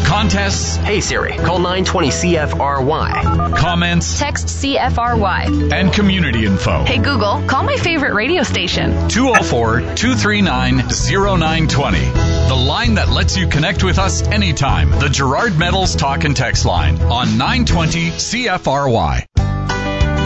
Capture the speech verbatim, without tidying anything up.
contests, Hey Siri, call nine twenty C F R Y. Comments, text C F R Y. And community info. Hey Google, call my favorite radio station. two oh four, two three nine, oh nine two oh. The line that lets you connect with us anytime. The Gerard Metals Talk and Text line on nine twenty C F R Y.